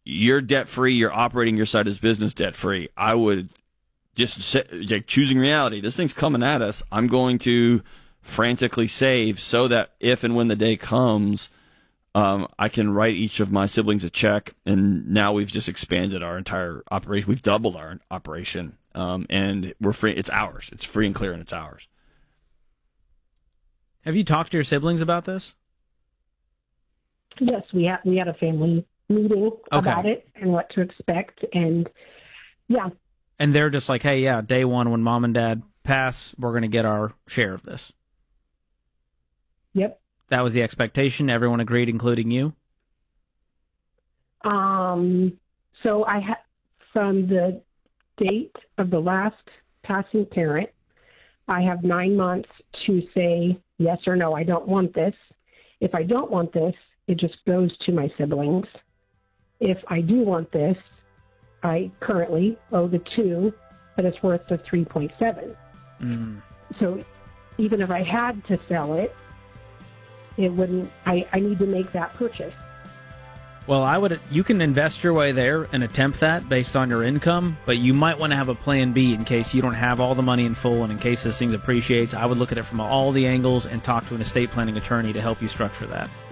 you're debt free, you're operating your side as business debt free. I would just choosing reality. This thing's coming at us. I'm going to frantically save so that if and when the day comes, I can write each of my siblings a check. And now we've just expanded our entire operation. We've doubled our operation, and we're free. It's ours. It's free and clear, and it's ours. Have you talked to your siblings about this? Yes, we had a family meeting about it and what to expect, and yeah. And they're just like, hey, yeah, day one when mom and dad pass, we're going to get our share of this. Yep. That was the expectation. Everyone agreed, including you? So from the date of the last passing parent, I have 9 months to say yes or no, I don't want this. If I don't want this, it just goes to my siblings. If I do want this, I currently owe the 2, but it's worth the 3.7. So even if I had to sell it, it wouldn't. I need to make that purchase. Well, you can invest your way there and attempt that based on your income, but you might want to have a plan B in case you don't have all the money in full and in case this thing appreciates. I would look at it from all the angles and talk to an estate planning attorney to help you structure that.